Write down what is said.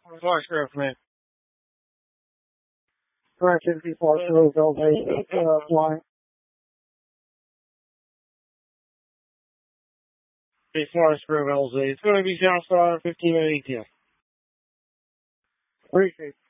Forest Grove, man. Correct, 54, Louisville, flying. Big Forest Grove LZ. It's going to be south 15 minutes. Appreciate it.